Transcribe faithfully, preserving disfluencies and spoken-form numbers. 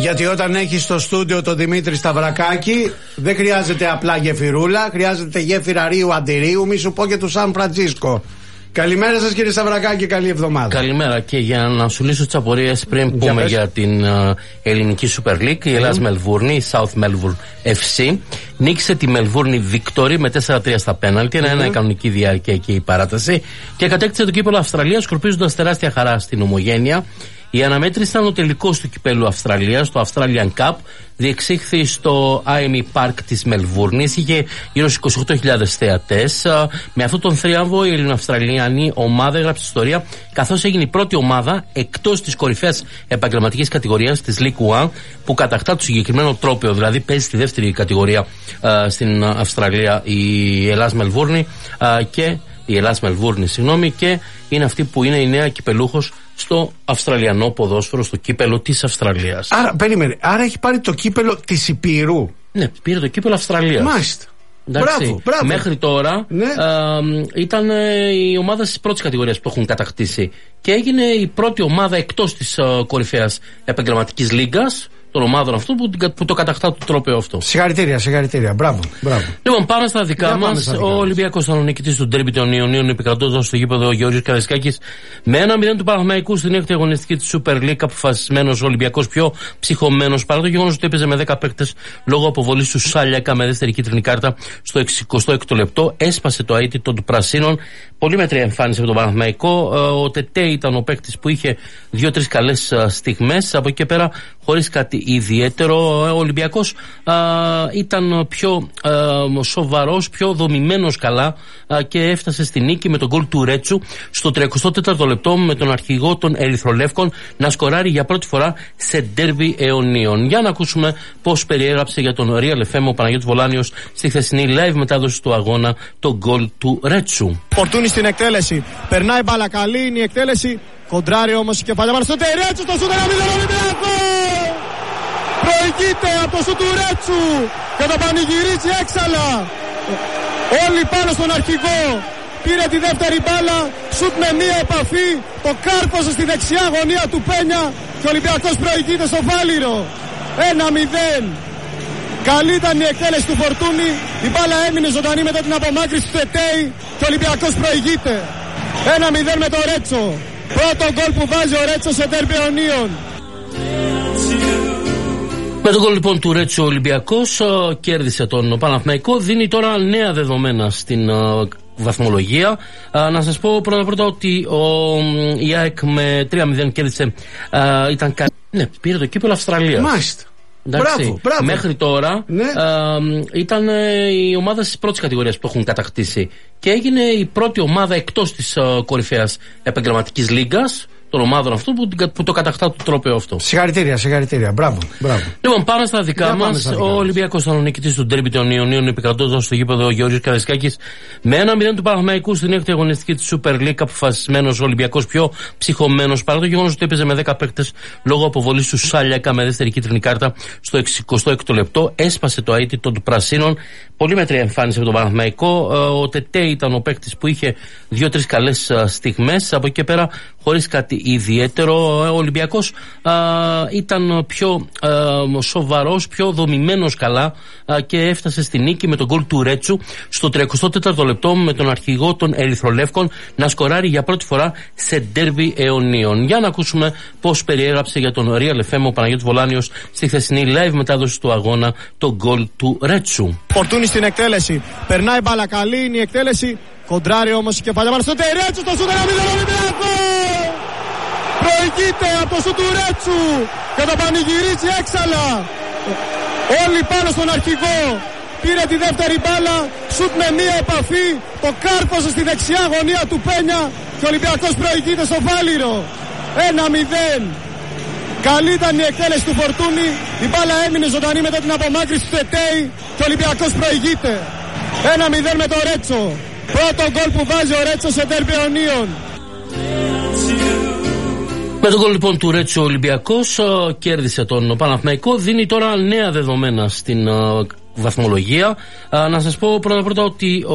Γιατί όταν έχει στο στούντιο τον Δημήτρη Σταυρακάκη, δεν χρειάζεται απλά γεφυρούλα, χρειάζεται γέφυρα Ρίου Αντιρίου, μη σου πω και του Σαν Φραντζίσκο. Καλημέρα σας κύριε Σταυρακάκη, καλή εβδομάδα. Καλημέρα, και για να σου λύσω τις απορίες πριν πούμε για, για την uh, ελληνική Super League, η Ελλάς mm. Μελβούρνη, η South Melbourne εφ σι, νίκησε τη Melbourne Victory με τέσσερα τρία στα πέναλτι, mm-hmm. ένα κανονική διάρκεια και η παράταση, και κατέκτησε το κύπελλο Αυστραλίας, σκορπίζοντας τεράστια χαρά στην ομογένεια. Η αναμέτρηση ήταν ο τελικός του κυπέλλου Αυστραλίας, το Australian Cup. Διεξήχθη στο άι εμ ι Park της Μελβούρνης, είχε γύρω στους είκοσι οκτώ χιλιάδες θεατές. Με αυτόν τον θρίαμβο η ελληνοαυστραλιανή ομάδα έγραψε ιστορία, καθώς έγινε η πρώτη ομάδα εκτός της κορυφαίας επαγγελματικής κατηγορίας της League One που κατακτά το συγκεκριμένο τρόπαιο, δηλαδή παίζει στη δεύτερη κατηγορία α, στην Αυστραλία η Ελλάς Μελβούρνη και η Ελλάς Μελβούρνη, συγγνώμη, και είναι αυτή που είναι η νέα κυπελούχος στο αυστραλιανό ποδόσφαιρο, στο κύπελο της Αυστραλίας. Άρα, περίμενε, άρα έχει πάρει το κύπελο της Υπήρου. Ναι, πήρε το κύπελο Αυστραλίας. Μάλιστα. Μπράβο, μπράβο. Μέχρι τώρα ναι. α, ήταν ε, οι ομάδες της πρώτης κατηγορίας που έχουν κατακτήσει, και έγινε η πρώτη ομάδα εκτός της ε, κορυφαίας επαγγελματικής λίγκας των ομάδων αυτού που, που το κατακτά το τρόπαιο αυτό. Συγχαρητήρια, συγχαρητήρια. Μπράβο, μπράβο. Λοιπόν, πάμε στα δικά μας. Ο Ολυμπιακός ήταν ο νικητής του ντέρμπι των Ιωνίων, επικρατώντας στο γήπεδο Γεώργιος Καραϊσκάκης με ένα μηδέν του Παναθηναϊκού στην έκτη αγωνιστική της Super League. Αποφασισμένος ο Ολυμπιακός, πιο ψυχωμένος, παρά το γεγονός ότι έπαιζε με δέκα παίκτες λόγω αποβολής του Σάλιακα με δεύτερη κίτρινη κάρτα στο εξηκοστό έκτο λεπτό. Έσπασε το αίτητο των Πρασίνων. Πολύ μέτρια εμφάνιση από τον Παναθηναϊκό. Ο Τετέ ήταν ο παίκτης που είχε δύο-τρεις καλές στιγμές. Από εκεί και πέρα, χωρίς κάτι ιδιαίτερο, ο Ολυμπιακός α, ήταν πιο α, σοβαρός, πιο δομημένος καλά α, και έφτασε στη νίκη με τον γκολ του Ρέτσου στο τριακοστό τέταρτο λεπτό, με τον αρχηγό των Ερυθρολεύκων να σκοράρει για πρώτη φορά σε ντέρμπι αιωνίων. Για να ακούσουμε πώς περιέγραψε για τον Real εφ εμ ο Παναγιώτης Βολάνιος στη χθεσινή live μετάδοση του αγώνα τον γκολ του Ρέτσου. Φορτούνη στην εκτέλεση, περνάει μπάλα, καλή είναι η εκτέλεση, κοντράρει όμως η κεφαλιά πάνω στο Ρέτσου, στο σούτ ένα μηδέν Ολυμπιακό! Προηγείται από το σούτ του Ρέτσου και το πανηγυρίζει έξαλα. Όλοι πάνω στον αρχηγό. Πήρε τη δεύτερη μπάλα, σούτ με μία επαφή, το κάρφωσε στη δεξιά γωνία του Πένια και ο Ολυμπιακός προηγείται στο Βάλιρο. ένα μηδέν. Καλή ήταν η εκτέλεση του Φορτούνη, η μπάλα έμεινε ζωντανή μετά την απομάκρυνση του Τετέι και ο Ολυμπιακός προηγείται. ένα μηδέν με το Ρέτσο. Πρώτο γκολ που βάζει ο Ρέτσο σε ντέρμπι αιωνίων. Με τον γκολ λοιπόν του Ρέτσου ο Ολυμπιακός uh, κέρδισε τον Παναθηναϊκό, δίνει τώρα νέα δεδομένα στην uh, βαθμολογία. Uh, να σας πω πρώτα πρώτα ότι ο, η ΑΕΚ με τρία μηδέν κέρδισε, uh, ήταν κα... ναι, πήρε το κύπελλο Αυστραλίας. Μάλιστα. Μπράβο, μπράβο. Μέχρι τώρα ναι. uh, ήταν uh, οι ομάδες της πρώτης κατηγορίας που έχουν κατακτήσει, και έγινε η πρώτη ομάδα εκτός της uh, κορυφαίας επαγγελματικής λίγκας των ομάδων αυτού που, που το κατακτά το τρόπαιο αυτό. Συγχαρητήρια, συγχαρητήρια. Μπράβο, μπράβο. Λοιπόν, πάμε στα δικά μας. Ο Ολυμπιακός ήταν ο νικητής του ντέρμπι των Ιωνίων, επικρατώντας στο γήπεδο Γεώργιος Καραϊσκάκης με ένα μηδέν του Παναθηναϊκού στην έκτη αγωνιστική της Super League. Αποφασισμένος ο Ολυμπιακός, πιο ψυχωμένος, παρά το γεγονός ότι έπαιζε με δέκα παίκτες λόγω αποβολής του Σάλιακα με δεύτερη κίτρινη κάρτα στο εξηκοστό έκτο λεπτό. Έσπασε το αίτητο των Πρασίνων. Πολύ μέτρια εμφάνιση από τον Παναθηναϊκό. Ο Τετέ ήταν ο παίκτης που είχε δύο-τρεις καλές στιγμές. Από εκεί και πέρα, χωρίς κάτι ιδιαίτερο, ο Ολυμπιακός α, ήταν πιο α, σοβαρός, πιο δομημένος καλά α, και έφτασε στη νίκη με τον γκολ του Ρέτσου στο τριακοστό τέταρτο λεπτό, με τον αρχηγό των Ερυθρολεύκων να σκοράρει για πρώτη φορά σε ντέρμπι αιωνίων. Για να ακούσουμε πώς περιέγραψε για τον Real εφ εμ ο Παναγιώτης Βολάνιος στη χθεσινή live μετάδοση του αγώνα τον γκολ του Ρέτσου. Φορτούνη στην εκτέλεση, περνάει μπάλα, καλή είναι η εκτέλεση, κοντράρει όμως η κεφαλιά πάνω στο Ρέτσου, στο σούτ ένα μηδέν Ολυμπιακό! Προηγείται από το σούτ του Ρέτσου και το πανηγυρίζει έξαλα. Όλοι πάνω στον αρχηγό. Πήρε τη δεύτερη μπάλα, σούτ με μία επαφή, το κάρφωσε στη δεξιά γωνία του Πένια και ο Ολυμπιακός προηγείται στο Βάλιρο. ένα μηδέν. Καλή ήταν η εκτέλεση του Φορτούνη, η μπάλα έμεινε ζωντανή μετά την απομάκρυνση του Τετέι και ο Ολυμπιακός προηγείται. ένα μηδέν με το Ρέτσο. Πρώτο γκολ που βάζει ο Ρέτσο σε ντέρμπι αιωνίων. Με τον γκολ λοιπόν του Ρέτσου ο Ολυμπιακός uh, κέρδισε τον Παναθηναϊκό, δίνει τώρα νέα δεδομένα στην uh, βαθμολογία. Uh, να σας πω πρώτα πρώτα ότι